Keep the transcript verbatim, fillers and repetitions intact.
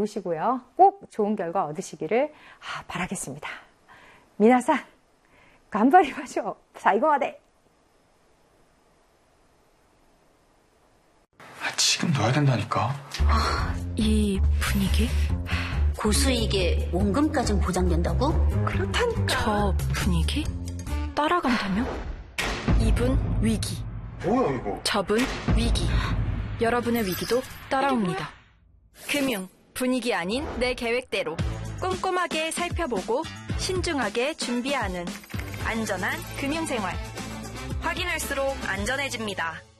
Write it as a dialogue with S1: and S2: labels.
S1: 해보시고요. 꼭 좋은 결과 얻으시기를 바라겠습니다. 미나상, 간바리마쇼. 사이고마데.
S2: 지금 넣어야 된다니까.
S3: 아, 이 분위기?
S4: 고수익에 원금까진 보장된다고?
S3: 그렇다니까. 저 분위기? 따라간다며? 이분 위기.
S2: 뭐야 이거?
S3: 저분 위기. 여러분의 위기도 따라옵니다. 금융, 분위기 아닌 내 계획대로 꼼꼼하게 살펴보고 신중하게 준비하는 안전한 금융생활. 확인할수록 안전해집니다.